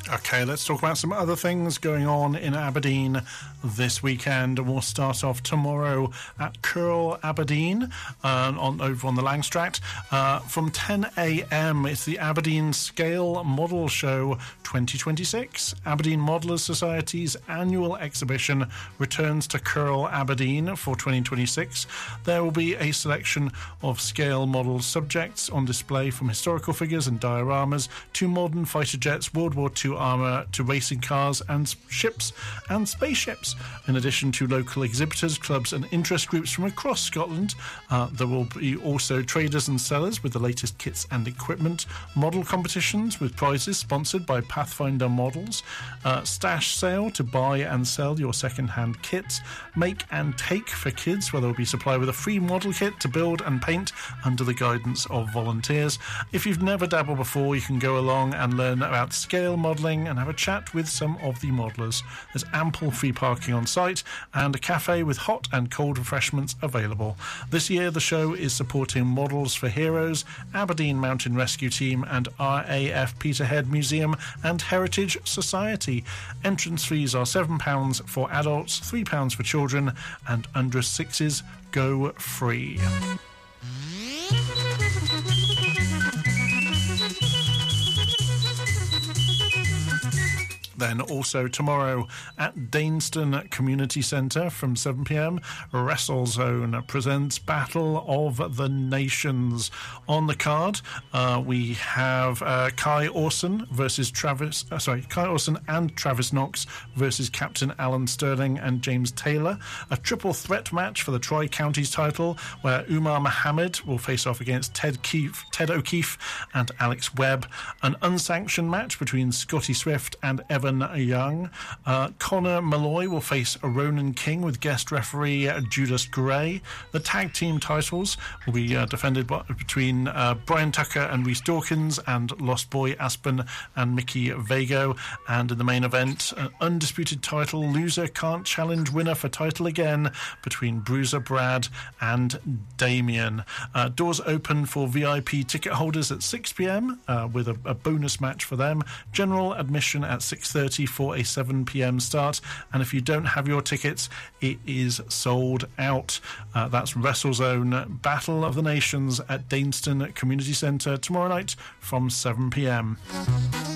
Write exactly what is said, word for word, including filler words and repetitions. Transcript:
Okay, let's talk about some other things going on in Aberdeen this weekend. We'll start off tomorrow at Curl Aberdeen uh, on over on the Langstract. Uh, from ten a.m. it's the Aberdeen Scale Model Show twenty twenty-six. Aberdeen Modelers Society's annual exhibition returns to Curl Aberdeen for twenty twenty-six. There will be a selection of scale model subjects on display, from historical figures and dioramas to modern fighter jets, World War Two armour, to racing cars and ships and spaceships. In addition to local exhibitors, clubs and interest groups from across Scotland, uh, there will be also traders and sellers with the latest kits and equipment, model competitions with prizes sponsored by Pathfinder Models, uh, stash sale to buy and sell your second-hand kits, make and take for kids, where there will be supplied with a free model kit to build and paint under the guidance of volunteers. If you've never dabbled before, you can go along and learn about scale modelling and have a chat with some of the modellers. There's ample free parking on site and a cafe with hot and cold refreshments available. This year the show is supporting Models for Heroes, Aberdeen Mountain Rescue Team and R A F Peterhead Museum and Heritage Society. Entrance fees are seven pounds for adults, three pounds for children, and under sixes go free. Then also tomorrow at Dainston Community Centre from seven p.m, WrestleZone presents Battle of the Nations. On the card, uh, we have uh, Kai Orson versus Travis. Uh, sorry, Kai Orson and Travis Knox versus Captain Alan Sterling and James Taylor. A triple threat match for the Tri-Counties title, where Umar Mohammed will face off against Ted Keefe, Ted O'Keefe and Alex Webb. An unsanctioned match between Scotty Swift and Evan Young. Uh, Connor Malloy will face Ronan King with guest referee uh, Judas Gray. The tag team titles will be uh, defended by, between uh, Brian Tucker and Rhys Dawkins and Lost Boy Aspen and Mickey Vago. And in the main event, an undisputed title, loser can't challenge winner for title again, between Bruiser Brad and Damien. Uh, doors open for V I P ticket holders at six p.m. Uh, with a, a bonus match for them. General admission at six thirty for a seven p.m. start, and if you don't have your tickets, it is sold out. Uh, that's WrestleZone Battle of the Nations at Dainston Community Centre tomorrow night from seven p.m.